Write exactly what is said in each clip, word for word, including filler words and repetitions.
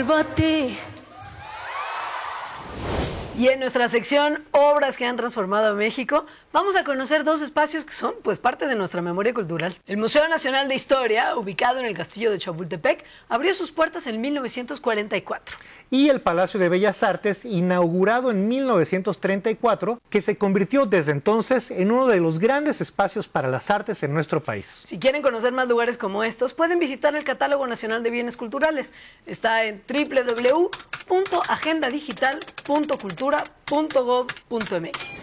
Atrévate. Y en nuestra sección Obras que han transformado a México, vamos a conocer dos espacios que son pues parte de nuestra memoria cultural. El Museo Nacional de Historia, ubicado en el Castillo de Chapultepec, abrió sus puertas en mil novecientos cuarenta y cuatro. Y el Palacio de Bellas Artes, inaugurado en mil novecientos treinta y cuatro, que se convirtió desde entonces en uno de los grandes espacios para las artes en nuestro país. Si quieren conocer más lugares como estos, pueden visitar el Catálogo Nacional de Bienes Culturales. Está en doble u doble u doble u punto agenda digital punto cultura punto gob punto m x.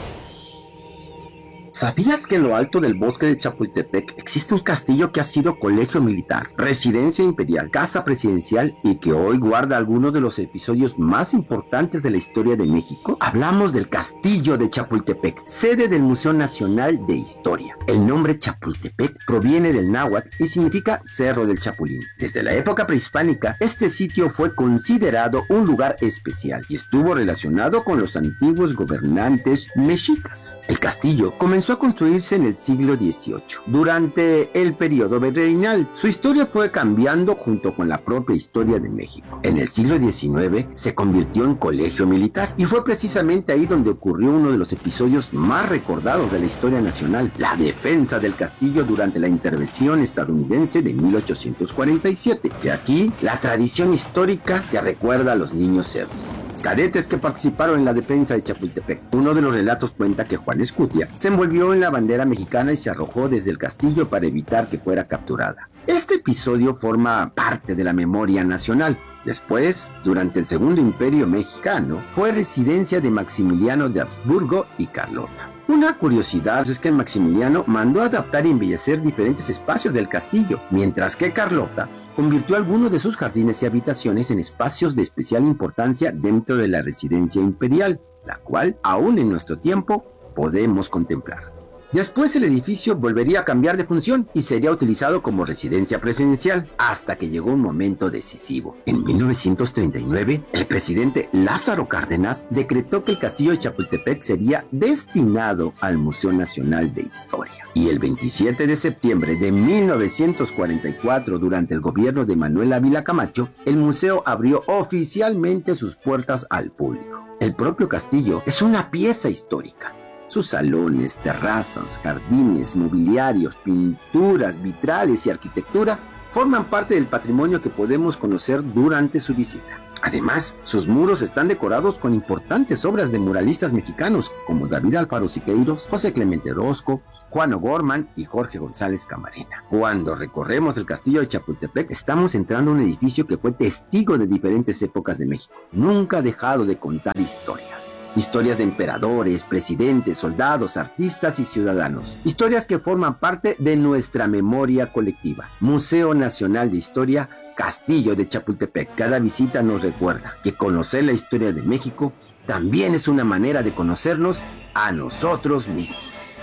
¿Sabías que en lo alto del bosque de Chapultepec existe un castillo que ha sido colegio militar, residencia imperial, casa presidencial y que hoy guarda algunos de los episodios más importantes de la historia de México? Hablamos del Castillo de Chapultepec, sede del Museo Nacional de Historia. El nombre Chapultepec proviene del náhuatl y significa Cerro del Chapulín. Desde la época prehispánica, este sitio fue considerado un lugar especial y estuvo relacionado con los antiguos gobernantes mexicas. El castillo comenzó a construirse en el siglo dieciocho, durante el periodo virreinal. Su historia fue cambiando junto con la propia historia de México. En el siglo diecinueve se convirtió en colegio militar y fue precisamente ahí donde ocurrió uno de los episodios más recordados de la historia nacional, la defensa del castillo durante la intervención estadounidense de mil ochocientos cuarenta y siete. De aquí la tradición histórica que recuerda a los niños héroes, cadetes que participaron en la defensa de Chapultepec. Uno de los relatos cuenta que Juan Escutia se envolvió en la bandera mexicana y se arrojó desde el castillo para evitar que fuera capturada. Este episodio forma parte de la memoria nacional. Después, durante el Segundo Imperio Mexicano, fue residencia de Maximiliano de Habsburgo y Carlota. Una curiosidad es que Maximiliano mandó adaptar y embellecer diferentes espacios del castillo, mientras que Carlota convirtió algunos de sus jardines y habitaciones en espacios de especial importancia dentro de la residencia imperial, la cual, aún en nuestro tiempo, podemos contemplar. Después el edificio volvería a cambiar de función y sería utilizado como residencia presidencial hasta que llegó un momento decisivo. En mil novecientos treinta y nueve, el presidente Lázaro Cárdenas decretó que el castillo de Chapultepec sería destinado al Museo Nacional de Historia. Y el veintisiete de septiembre de mil novecientos cuarenta y cuatro, durante el gobierno de Manuel Ávila Camacho, el museo abrió oficialmente sus puertas al público. El propio castillo es una pieza histórica. Sus salones, terrazas, jardines, mobiliarios, pinturas, vitrales y arquitectura forman parte del patrimonio que podemos conocer durante su visita. Además, sus muros están decorados con importantes obras de muralistas mexicanos como David Alfaro Siqueiros, José Clemente Orozco, Juan O'Gorman y Jorge González Camarena. Cuando recorremos el castillo de Chapultepec, estamos entrando a un edificio que fue testigo de diferentes épocas de México. Nunca ha dejado de contar historias. Historias de emperadores, presidentes, soldados, artistas y ciudadanos. Historias que forman parte de nuestra memoria colectiva. Museo Nacional de Historia, Castillo de Chapultepec. Cada visita nos recuerda que conocer la historia de México también es una manera de conocernos a nosotros mismos.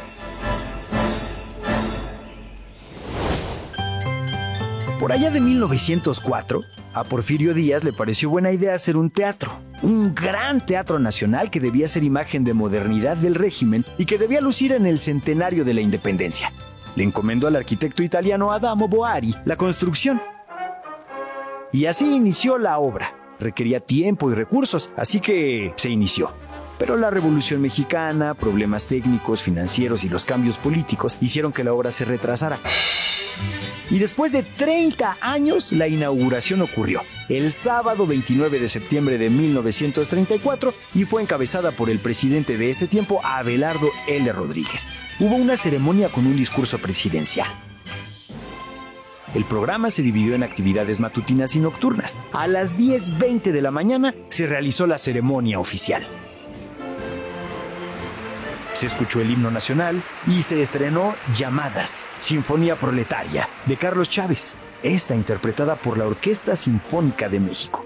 Por allá de mil novecientos cuatro, a Porfirio Díaz le pareció buena idea hacer un teatro. Un gran teatro nacional que debía ser imagen de modernidad del régimen y que debía lucir en el centenario de la independencia. Le encomendó al arquitecto italiano Adamo Boari la construcción. Y así inició la obra. Requería tiempo y recursos, así que se inició. Pero la Revolución Mexicana, problemas técnicos, financieros y los cambios políticos hicieron que la obra se retrasara. Y después de treinta años, la inauguración ocurrió el sábado veintinueve de septiembre de mil novecientos treinta y cuatro y fue encabezada por el presidente de ese tiempo, Abelardo L. Rodríguez. Hubo una ceremonia con un discurso presidencial. El programa se dividió en actividades matutinas y nocturnas. A las diez veinte de la mañana se realizó la ceremonia oficial. Se escuchó el himno nacional y se estrenó Llamadas, Sinfonía Proletaria, de Carlos Chávez, esta interpretada por la Orquesta Sinfónica de México.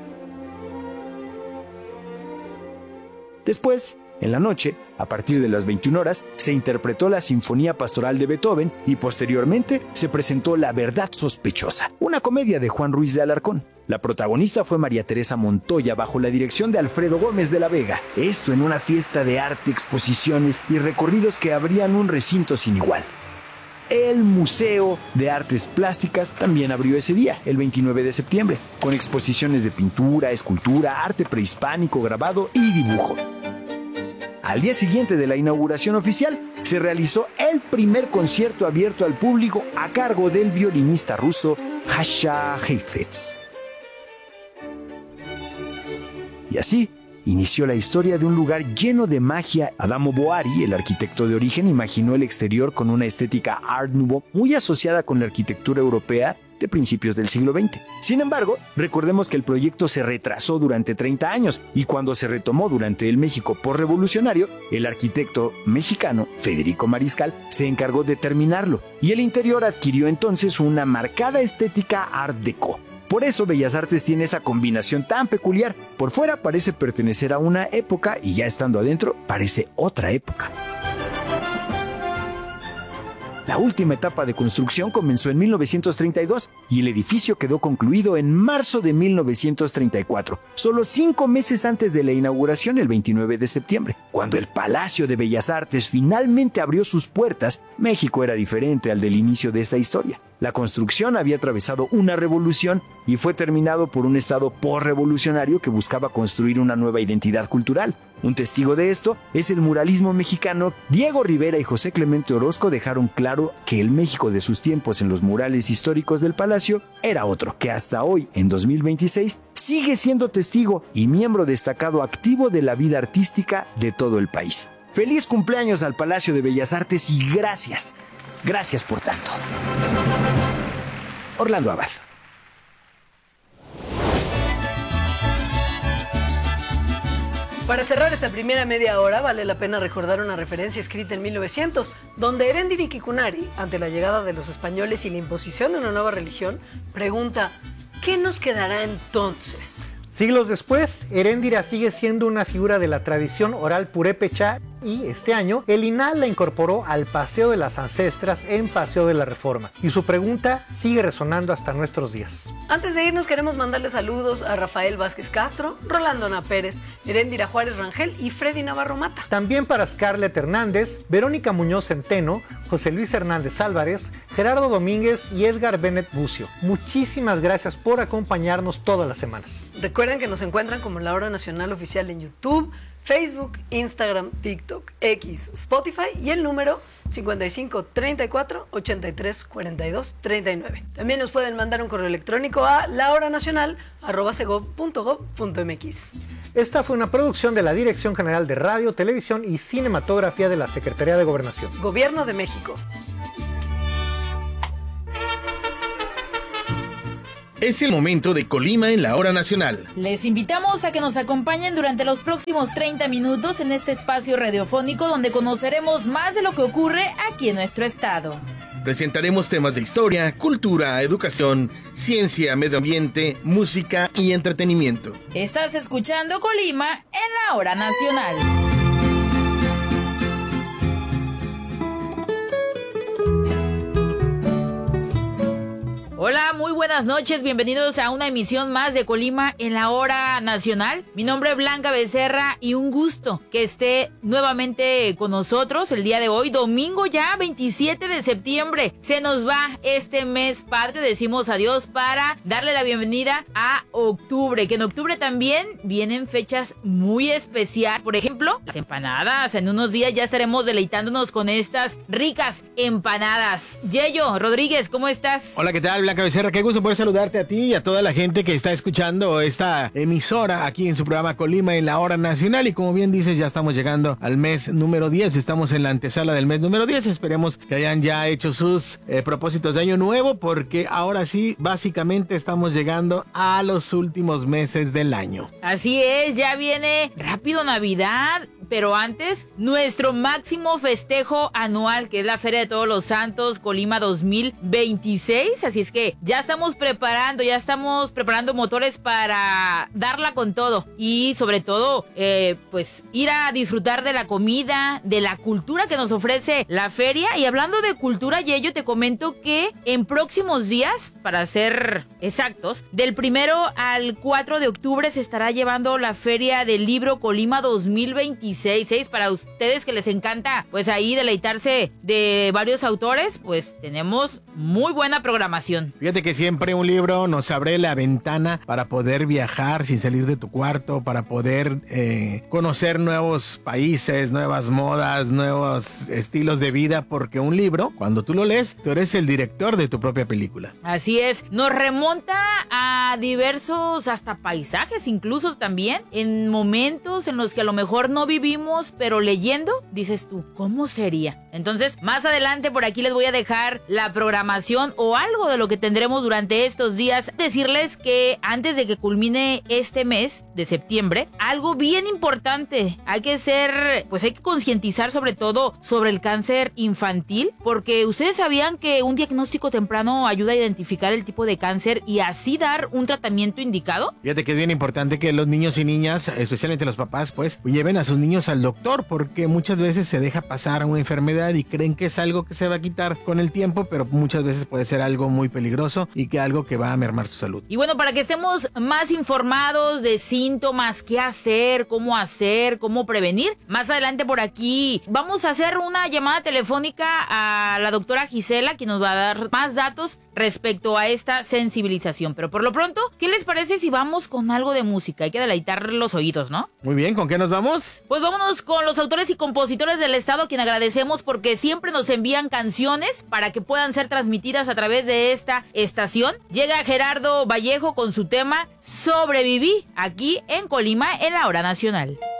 Después, en la noche, a partir de las veintiuna horas, se interpretó la Sinfonía Pastoral de Beethoven y posteriormente se presentó La Verdad Sospechosa, una comedia de Juan Ruiz de Alarcón. La protagonista fue María Teresa Montoya bajo la dirección de Alfredo Gómez de la Vega. Esto en una fiesta de arte, exposiciones y recorridos que abrían un recinto sin igual. el Museo de Artes Plásticas también abrió ese día, el veintinueve de septiembre, con exposiciones de pintura, escultura, arte prehispánico, grabado y dibujo. Al día siguiente de la inauguración oficial, se realizó el primer concierto abierto al público a cargo del violinista ruso Jascha Heifetz. Y así inició la historia de un lugar lleno de magia. Adamo Boari, el arquitecto de origen, imaginó el exterior con una estética Art Nouveau muy asociada con la arquitectura europea de principios del siglo veinte. Sin embargo, recordemos que el proyecto se retrasó durante treinta años y cuando se retomó durante el México postrevolucionario, el arquitecto mexicano Federico Mariscal se encargó de terminarlo y el interior adquirió entonces una marcada estética Art Deco. Por eso Bellas Artes tiene esa combinación tan peculiar. Por fuera parece pertenecer a una época y ya estando adentro parece otra época. La última etapa de construcción comenzó en mil novecientos treinta y dos y el edificio quedó concluido en marzo de mil novecientos treinta y cuatro, solo cinco meses antes de la inauguración el veintinueve de septiembre. Cuando el Palacio de Bellas Artes finalmente abrió sus puertas, México era diferente al del inicio de esta historia. La construcción había atravesado una revolución y fue terminado por un estado postrevolucionario que buscaba construir una nueva identidad cultural. Un testigo de esto es el muralismo mexicano. Diego Rivera y José Clemente Orozco dejaron claro que el México de sus tiempos en los murales históricos del Palacio era otro, que hasta hoy, en dos mil veintiséis, sigue siendo testigo y miembro destacado activo de la vida artística de todo el país. ¡Feliz cumpleaños al Palacio de Bellas Artes y gracias! Gracias por tanto. Orlando Abad. Para cerrar esta primera media hora, vale la pena recordar una referencia escrita en mil novecientos, donde Eréndira Kikunari, ante la llegada de los españoles y la imposición de una nueva religión, pregunta: ¿qué nos quedará entonces? Siglos después, Eréndira sigue siendo una figura de la tradición oral purépecha y este año el I N A H la incorporó al Paseo de las Ancestras en Paseo de la Reforma y su pregunta sigue resonando hasta nuestros días. Antes de irnos queremos mandarle saludos a Rafael Vázquez Castro, Rolando Ana Pérez, Eréndira Juárez Rangel y Freddy Navarro Mata. También para Scarlett Hernández, Verónica Muñoz Centeno, José Luis Hernández Álvarez, Gerardo Domínguez y Edgar Bennett Bucio. Muchísimas gracias por acompañarnos todas las semanas. Recuerden que nos encuentran como La Hora Nacional Oficial en YouTube, Facebook, Instagram, TikTok, X, Spotify y el número cincuenta y cinco, treinta y cuatro, ochenta y tres, cuarenta y dos, treinta y nueve. También nos pueden mandar un correo electrónico a lahoranacional arroba segov punto gov punto mx. Esta fue una producción de la Dirección General de Radio, Televisión y Cinematografía de la Secretaría de Gobernación. Gobierno de México. Es el momento de Colima en la Hora Nacional. Les invitamos a que nos acompañen durante los próximos treinta minutos en este espacio radiofónico donde conoceremos más de lo que ocurre aquí en nuestro estado. Presentaremos temas de historia, cultura, educación, ciencia, medio ambiente, música y entretenimiento. Estás escuchando Colima en la Hora Nacional. Hola, muy buenas noches, bienvenidos a una emisión más de Colima en la Hora Nacional. Mi nombre es Blanca Becerra y un gusto que esté nuevamente con nosotros el día de hoy, domingo ya, veintisiete de septiembre. Se nos va este mes patrio, decimos adiós para darle la bienvenida a octubre, que en octubre también vienen fechas muy especiales. Por ejemplo, las empanadas. En unos días ya estaremos deleitándonos con estas ricas empanadas. Yeyo Rodríguez, ¿cómo estás? Hola, ¿qué tal, Blanca Becerra? Qué gusto poder saludarte a ti y a toda la gente que está escuchando esta emisora aquí en su programa Colima en la Hora Nacional. Y como bien dices, ya estamos llegando al mes número diez. Estamos en la antesala del mes número diez. Esperemos que hayan ya hecho sus eh, propósitos de año nuevo, porque ahora sí, básicamente estamos llegando a los últimos meses del año. Así es, ya viene rápido Navidad, pero antes, nuestro máximo festejo anual, que es la Feria de Todos los Santos Colima dos mil veintiséis. Así es que ya estamos preparando, ya estamos preparando motores para darla con todo. Y sobre todo, eh, pues ir a disfrutar de la comida, de la cultura que nos ofrece la feria. Y hablando de cultura, Yeyo, te comento que en próximos días, para ser exactos, del primero al cuatro de octubre se estará llevando la Feria del Libro Colima dos mil veintiséis. seis seis. Para ustedes que les encanta, pues ahí deleitarse de varios autores, pues tenemos muy buena programación. Fíjate que siempre un libro nos abre la ventana para poder viajar sin salir de tu cuarto, para poder eh, conocer nuevos países, nuevas modas, nuevos estilos de vida, porque un libro, cuando tú lo lees, tú eres el director de tu propia película. Así es, nos remonta a diversos hasta paisajes incluso también, en momentos en los que a lo mejor no vivimos, pero leyendo, dices tú, ¿cómo sería? Entonces, más adelante por aquí les voy a dejar la programación o algo de lo que tendremos durante estos días. Decirles que antes de que culmine este mes de septiembre, algo bien importante, hay que ser, pues hay que concientizar sobre todo sobre el cáncer infantil, porque ustedes sabían que un diagnóstico temprano ayuda a identificar el tipo de cáncer y así dar un tratamiento indicado. Fíjate que es bien importante que los niños y niñas, especialmente los papás, pues lleven a sus niños al doctor, porque muchas veces se deja pasar una enfermedad y creen que es algo que se va a quitar con el tiempo, pero muchas veces puede ser algo muy peligroso y que algo que va a mermar su salud. Y bueno, para que estemos más informados de síntomas, qué hacer, cómo hacer, cómo prevenir, más adelante por aquí vamos a hacer una llamada telefónica a la doctora Gisela, que nos va a dar más datos respecto a esta sensibilización. Pero por lo pronto, ¿qué les parece si vamos con algo de música? Hay que deleitar los oídos, ¿no? Muy bien, ¿con qué nos vamos? Pues vámonos con los autores y compositores del estado, a quien agradecemos porque siempre nos envían canciones para que puedan ser transmitidas a través de esta estación. Llega Gerardo Vallejo con su tema Sobreviví, aquí en Colima, en la Hora Nacional.